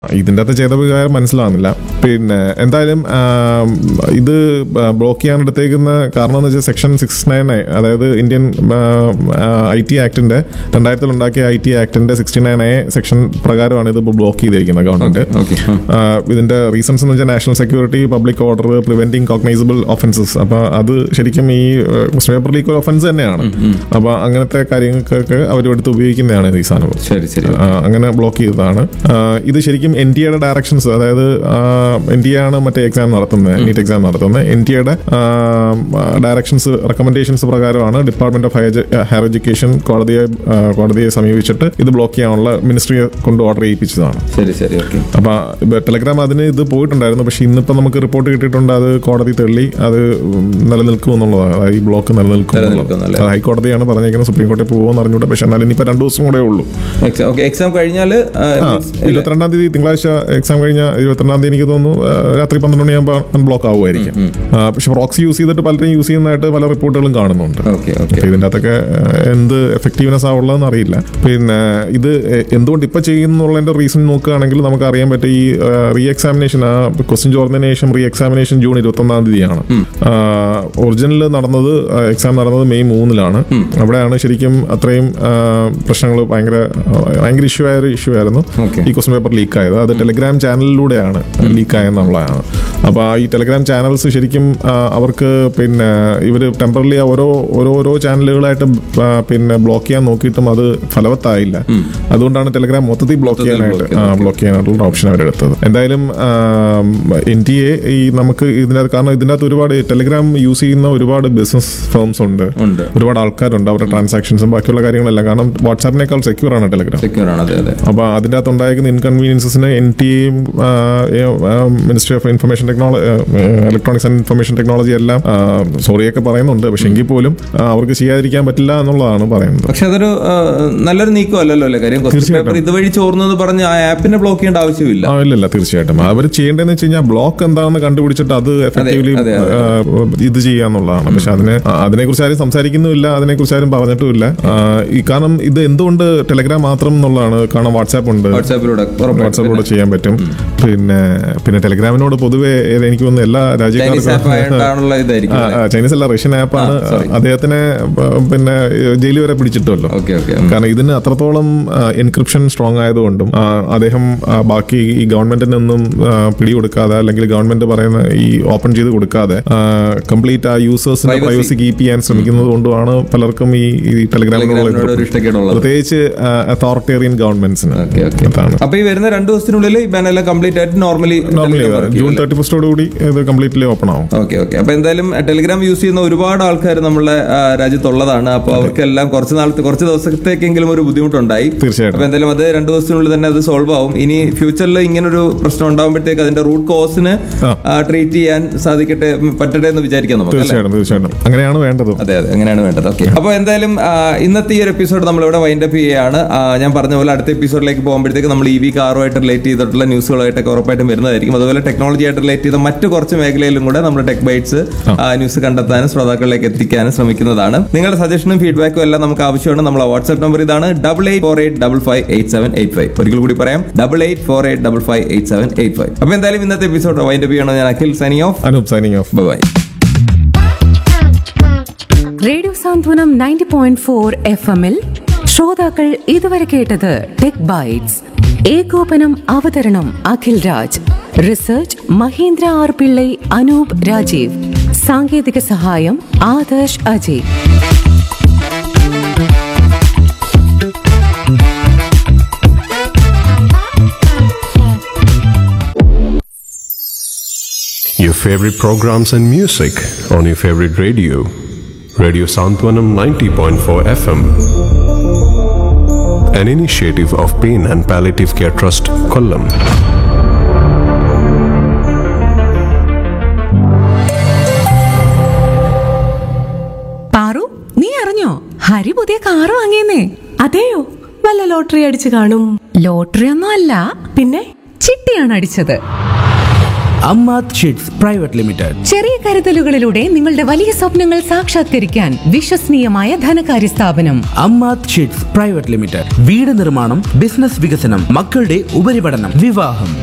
ഇതിൻ്റെ അകത്ത് ചെയ്ത വികാരം മനസ്സിലാവുന്നില്ല. പിന്നെ എന്തായാലും ഇത് ബ്ലോക്ക് ചെയ്യാനെടുത്തേക്കുന്ന കാരണം എന്ന് വെച്ചാൽ സെക്ഷൻ 69, അതായത് ഇന്ത്യൻ IT ആക്ടിന്റെ 2000 ഉണ്ടാക്കിയ IT ആക്ടിന്റെ 69A സെക്ഷൻ പ്രകാരമാണ് ഇത് ബ്ലോക്ക് ചെയ്തിരിക്കുന്നത് ഗവൺമെന്റ്. ഇതിന്റെ റീസൺസ് എന്ന് വെച്ചാൽ national security, public order, preventing cognisable offences. അപ്പൊ അത് ശരിക്കും ഈ ക്വസ്റ്റ്യൻ പേപ്പർ ലീക്ക് ഒഫൻസ് തന്നെയാണ്. അപ്പൊ അങ്ങനത്തെ കാര്യങ്ങൾക്കൊക്കെ അവരെടുത്ത് ഉപയോഗിക്കുന്നതാണ് ഈ സാധനം. അങ്ങനെ ബ്ലോക്ക് ചെയ്തതാണ്. ഇത് ശരിക്കും NTA യുടെ ഡയറക്ഷൻസ്, അതായത് NTA ആണ് മറ്റേ എക്സാം നടത്തുന്നത്, നീറ്റ് എക്സാം നടത്തുന്നത്. NTA യുടെ ഡയറക്ഷൻസ്, റെക്കമെൻഡേഷൻസ് പ്രകാരമാണ് ഡിപ്പാർട്ട്മെന്റ് ഓഫ് ഹയർ എഡ്യൂക്കേഷൻ കോടതിയെ സമീപിച്ചിട്ട് ഇത് ബ്ലോക്ക് ചെയ്യാനുള്ള മിനിസ്ട്രിയെ കൊണ്ട് ഓർഡർ ചെയ്യിപ്പിച്ചതാണ്. അപ്പൊ ടെലഗ്രാം അതിന് ഇത് പോയിട്ടുണ്ടായിരുന്നു. പക്ഷെ ഇന്നിപ്പോ നമുക്ക് റിപ്പോർട്ട് കിട്ടിയിട്ടുണ്ട്, അത് കോടതി തള്ളി അത് നിലനിൽക്കും എന്നുള്ളതാണ്. അതായത് ഈ ബ്ലോക്ക് നിലനിൽക്കും എന്നുള്ളത് ഹൈക്കോടതിയാണ് പറഞ്ഞേക്കുന്നത്. സുപ്രീം കോടതി പോകുമെന്ന് അറിഞ്ഞൂടെ. പക്ഷെ എന്നാലും ഇനിയിപ്പോ 2 ദിവസം കൂടെ ഉള്ളൂ. എക്സാം കഴിഞ്ഞാൽ 22-ാം തീയതി തിങ്കളാഴ്ച എക്സാം കഴിഞ്ഞ 22-ാം തീയതി എനിക്ക് തോന്നുന്നു രാത്രി 12 മണിയാകുമ്പോൾ ബ്ലോക്ക് ആവുമായിരിക്കും. പക്ഷെ പ്രോക്സി യൂസ് ചെയ്തിട്ട് പലരും യൂസ് ചെയ്യുന്നതായിട്ട് പല റിപ്പോർട്ടുകളും കാണുന്നുണ്ട്. ഇതിൻ്റെ അകത്തൊക്കെ എന്ത് എഫക്റ്റീവ്നെസ് ആവുള്ളതെന്ന് അറിയില്ല. പിന്നെ ഇത് എന്തുകൊണ്ട് ഇപ്പൊ ചെയ്യുന്നുള്ളതിന്റെ റീസൺ നോക്കുകയാണെങ്കിൽ നമുക്ക് അറിയാൻ പറ്റും. ഈ റീ എക്സാമിനേഷൻ, ക്വസ്റ്റ്യൻ ചോർന്നതിന് ശേഷം റീ എക്സാമിനേഷൻ ജൂൺ 21-ാം തീയതിയാണ്. ഒറിജിനൽ നടന്നത്, എക്സാം നടന്നത് മെയ് 3-ലാണ്. അവിടെയാണ് ശരിക്കും അത്രയും പ്രശ്നങ്ങൾ ഭയങ്കര ഇഷ്യൂ ആയിരുന്നു ഈ ക്വസ്റ്റ്യൻ പേപ്പർ ലീക്ക് ആയത്. അത് ടെലഗ്രാം ചാനലിലൂടെയാണ് ലീക്ക് ആയെന്നുള്ളതാണ്. അപ്പോൾ ഈ ടെലഗ്രാം ചാനൽസ് ശരിക്കും അവർക്ക് പിന്നെ ഇവർ ടെമ്പറലി ഓരോ ചാനലുകളായിട്ട് പിന്നെ ബ്ലോക്ക് ചെയ്യാൻ നോക്കിയിട്ടും അത് ഫലവത്തായില്ല. അതുകൊണ്ടാണ് ടെലഗ്രാം മൊത്തത്തിൽ ബ്ലോക്ക് ചെയ്യാനായിട്ടുള്ള ഓപ്ഷൻ അവരെടുത്തത്. എന്തായാലും NTA ഈ നമുക്ക് ഇതിനകത്ത്, കാരണം ഇതിനകത്ത് ഒരുപാട് ടെലഗ്രാം യൂസ് ചെയ്യുന്ന ഒരുപാട് ബിസിനസ് ഫേംസ് ഉണ്ട്, ഒരുപാട് ആൾക്കാരുണ്ട്, അവരുടെ ട്രാൻസാക്ഷൻസും ബാക്കിയുള്ള കാര്യങ്ങളെല്ലാം. കാരണം വാട്സാപ്പിനേക്കാൾ സെക്യൂർ ആണ് ടെലഗ്രാം. അപ്പൊ അതിൻ്റെ അകത്ത് ഉണ്ടായിരിക്കുന്ന ഇൻകൺവീനിയൻസിന് NTA, ministry of information electronics and information technology എല്ലാം സോറിയൊക്കെ പറയുന്നുണ്ട്. പക്ഷെ എങ്കിൽ പോലും അവർക്ക് ചെയ്യാതിരിക്കാൻ പറ്റില്ല എന്നുള്ളതാണ് പറയുന്നത്. പക്ഷെ അതൊരു നല്ലൊരു നീക്കമല്ലല്ലോ അല്ലേ? കാര്യം തീർച്ചയായിട്ടും ഇതുവഴി ചോർന്നു പറഞ്ഞ് ആ ആപ്പിനെ ബ്ലോക്ക് ചെയ്യേണ്ട ആവശ്യമില്ല. ഇല്ല, തീർച്ചയായിട്ടും അവർ ചെയ്യേണ്ടതെന്ന് വെച്ച് കഴിഞ്ഞാൽ ബ്ലോക്ക് എന്താണെന്ന് കണ്ടുപിടിച്ചിട്ട് അത് എഫക്റ്റീവ്ലി ഇത് ചെയ്യാന്നുള്ളതാണ്. പക്ഷെ അതിനെക്കുറിച്ച് ആരും സംസാരിക്കുന്നുമില്ല, അതിനെക്കുറിച്ച് ആരും പറഞ്ഞിട്ടുമില്ല. കാരണം ഇത് എന്തുകൊണ്ട് ടെലഗ്രാം മാത്രം എന്നുള്ളതാണ്. കാരണം വാട്സാപ്പിലൂടെ ചെയ്യാൻ പറ്റും. പിന്നെ ടെലഗ്രാമിനോട് പൊതുവെ എനിക്ക് തോന്നുന്നു എല്ലാ രാജ്യക്കാർക്കും, ചൈനീസ് അല്ല, റഷ്യൻ ആപ്പാണ്. അദ്ദേഹത്തിനെ പിന്നെ ജയിലിൽ വരെ പിടിച്ചിട്ടുമല്ലോ. കാരണം ഇതിന് അത്രത്തോളം എൻക്രിപ്ഷൻ സ്ട്രോങ് ആയതുകൊണ്ടും അദ്ദേഹം ബാക്കി ഈ ഗവൺമെന്റിനൊന്നും പിടികൊടുക്കാതെ, അല്ലെങ്കിൽ ഗവൺമെന്റ് പറയുന്ന ഈ ഓപ്പൺ ചെയ്ത് കൊടുക്കാതെ കംപ്ലീറ്റ് ആ യൂസേഴ്സിന്റെ പ്രൈവസി കീപ്പ് ചെയ്യാൻ ശ്രമിക്കുന്നത് കൊണ്ടുമാണ് പലർക്കും ഈ ടെലഗ്രാമിനോട്, പ്രത്യേകിച്ച് അതോറിറ്റേറിയൻ ഗവൺമെന്റ്സിന്. അപ്പൊ ഈ വരുന്ന 2 ദിവസത്തിനുള്ളിൽ ഈ ബാനെല്ലാം കംപ്ലീറ്റ് ആയിട്ട് നോർമലി ജൂൺ 31 കൂടി ഇത് കംപ്ലീറ്റ്ലി ഓപ്പൺ ആവും. അപ്പൊ എന്തായാലും ടെലഗ്രാം യൂസ് ചെയ്യുന്ന ഒരുപാട് ആൾക്കാർ നമ്മുടെ രാജ്യത്തുള്ളതാണ്. അപ്പൊ അവർക്കെല്ലാം കുറച്ച് ദിവസത്തേക്കെങ്കിലും ഒരു ബുദ്ധിമുട്ടുണ്ടായി. തീർച്ചയായിട്ടും. അപ്പൊ എന്തായാലും അത് 2 ദിവസത്തിനുള്ളിൽ തന്നെ അത് സോൾവ് ആവും. ഇനി ഫ്യൂച്ചറിൽ ഇങ്ങനൊരു പ്രശ്നം ഉണ്ടാകുമ്പോഴത്തേക്ക് അതിന്റെ റൂട്ട് കോസിന് ട്രീറ്റ് ചെയ്യാൻ പറ്റട്ടെ എന്ന് വിചാരിക്കാം നമുക്ക്. തീർച്ചയായിട്ടും അങ്ങനെയാണ് വേണ്ടത്. അതെ, അങ്ങനെയാണ് വേണ്ടത്. ഓക്കെ, അപ്പൊ എന്തായാലും ഇന്നത്തെ ഈ ഒരു എപ്പിസോഡ് നമ്മളിവിടെ വൈൻഡ് അപ്പ് ചെയ്യുകയാണ്. ഞാൻ പറഞ്ഞ പോലെ അടുത്ത എപ്പിസോഡിലേക്ക് പോകുമ്പോഴത്തേക്ക് നമ്മൾ EV കാറുമായിട്ട് റിലേറ്റ് ചെയ്തിട്ടുള്ള ന്യൂസുകളായിട്ടൊക്കെ ഉറപ്പായിട്ടും വരുന്നതായിരിക്കും. അതുപോലെ ടെക്നോളജി ആയിട്ട് റിലേറ്റ് ചെയ്ത മറ്റു കുറച്ച് മേഖലയിലും കൂടെ നമ്മൾ ടെക് ബൈറ്റ്സ് ന്യൂസ് കണ്ടെത്താനും ശ്രോതാക്കളിലേക്ക് എത്തിക്കാനും ശ്രമിക്കുന്നതാണ്. നിങ്ങളുടെ സജഷനും ഫീഡ്ബാക്കും എല്ലാം നമുക്ക് ആവശ്യമാണ്. നമ്മളെ വാട്സ്ആപ്പ് നമ്പർ ഇതാണ് 8848558785. ഒരിക്കൽ കൂടി പറയാം, 8848558785. അപ്പൊ എന്തായാലും ഇന്നത്തെ എപ്പിസോഡ് വൈൻഡ് അപ്പ് ചെയ്യണം. ഞാൻ Akhil signing off, Anoop signing off. By. Radio സാന്ത്വനം 90.4 FM-ൽ ശ്രോതാക്കൾ ഇതുവരെ കേട്ടത് ടെക് ബൈറ്റ്സ്. ഏകോപനം അവതരണം അഖിൽ രാജ്. Research Mahendra R Pillai, Anoop Rajeev. സാങ്കേതിക സഹായം Adarsh Ajay. Your favorite programs and music on your favorite radio. Radio Santwanam 90.4 FM. An initiative of Pain and Palliative Care Trust, Kollam. Paru, നീ അറിഞ്ഞോ? ഹരി പുതിയ കാറ് വാങ്ങിയെന്നേ. അതെയോ? വല്ല ലോട്ടറി അടിച്ചു കാണും. ലോട്ടറി ഒന്നും അല്ല, പിന്നെ ചിട്ടിയാണ് അടിച്ചത്. Ammath sheets private limited. ചെറിയ കരുതലുകളിലൂടെ നിങ്ങളുടെ വലിയ സ്വപ്നങ്ങൾ സാക്ഷാത്കരിക്കാൻ വിശ്വസനീയമായ ധനകാര്യ സ്ഥാപനം അമ്മാത് ഷീറ്റ്സ് പ്രൈവറ്റ് ലിമിറ്റഡ്. വീട് നിർമ്മാണം, ബിസിനസ് വികസനം, മക്കളുടെ ഉപരിപഠനം, വിവാഹം